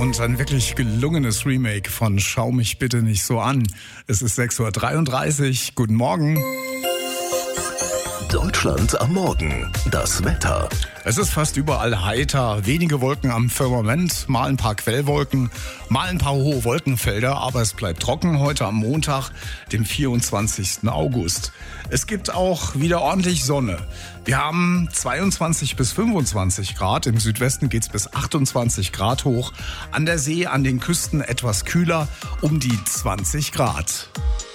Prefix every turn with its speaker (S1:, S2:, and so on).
S1: Und ein wirklich gelungenes Remake von Schau mich bitte nicht so an. Es ist 6.33 Uhr. Guten Morgen.
S2: Deutschland am Morgen. Das Wetter.
S1: Es ist fast überall heiter. Wenige Wolken am Firmament, mal ein paar Quellwolken, mal ein paar hohe Wolkenfelder. Aber es bleibt trocken heute am Montag, dem 24. August. Es gibt auch wieder ordentlich Sonne. Wir haben 22 bis 25 Grad. Im Südwesten geht's bis 28 Grad hoch. An der See, an den Küsten etwas kühler, um die 20 Grad.